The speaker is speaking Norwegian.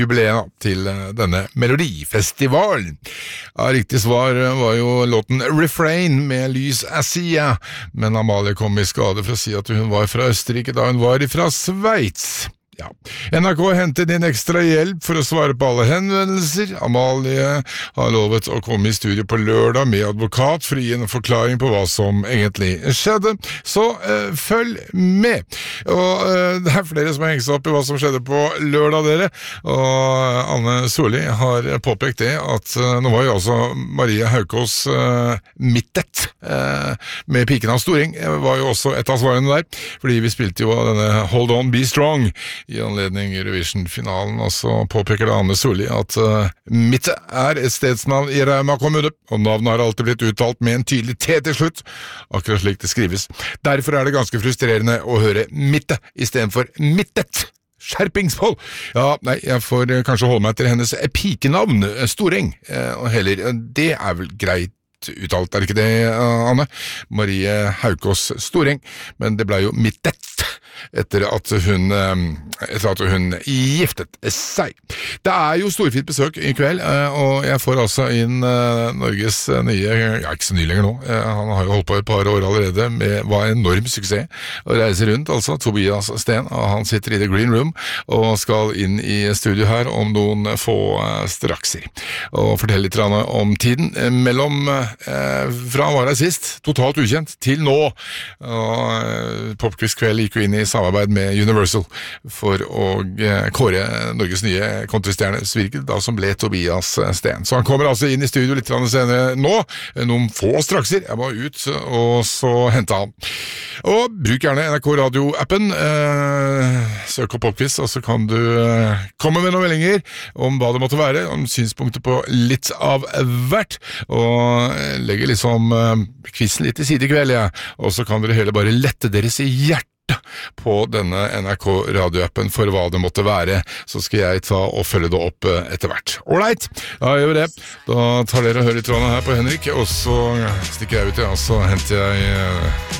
jubileet til denne melodifestivalen. Ja, riktig svar var jo låten Refrain med Lys Assia, men Amalie kom i skade for å si at hun var fra Østerrike da hun var fra Sveits. Ja. NRK hentet inn ekstra hjelp for å svare på alle henvendelser. Amalie har lovet å komme i studio på lørdag med advokat for å gi en forklaring på hva som egentlig skjedde. Så følg med. Og det flere som har hengt seg opp i hva som skjedde på lørdag, dere. Og Anne Solli har påpekt det at nå var jo altså Marie Haukås mittet med Piken av Storing. Var jo også et av svarene der, fordi vi spilte jo denne Hold On, Be Strong i anledning Eurovision-finalen, og så påpeker det Anne Solli at Mitte et stedsnavn i Rauma kommune, og navnet har alltid blitt uttalt med en tydelig T til slutt, akkurat slik det skrives. Derfor det ganske frustrerende å høre Mitte i stedet for Mittet. Skjerpingspål! Ja, nei, jeg får kanskje holde meg til hennes pikenavn, Storeng, og heller, det vel greit uttalt, ikke det, Anne? Marie Haukås Storeng, men det ble jo Mittet etter at hun giftet seg. Det jo storfint besøk i kveld, og jeg får altså inn Norges nye, ikke så ny lenger nå, han har jo holdt på et par år allerede, var en enorm suksess å reise rundt, altså Tobias Sten, og han sitter i The Green Room og skal inn i studio her om noen få strakser, og fortelle litt om tiden mellom fra var det sist, totalt ukjent, til nå, og Popquiz kveld gikk jo inn i samarbeid med Universal for å kåre Norges nye kontrastjerne Svirket, da som ble Tobias Sten. Så han kommer altså inn i studio litt senere nå, noen få strakser, jeg var ut og så hentet han. Og bruk gjerne NRK Radio-appen, søk opp Popquiz, og så kan du komme med noen meldinger om hva det måtte være, om synspunkter på litt av hvert, og legge liksom quizen litt i side i kveld, og så kan dere heller bare lette deres i hjertet på denne NRK radioappen for hva det måtte være, så skal jeg ta og følge det opp etter hvert. Alright, da gjør vi det. Da tar dere og hører litt her på Henrik, og så stikker jeg ut, og så henter jeg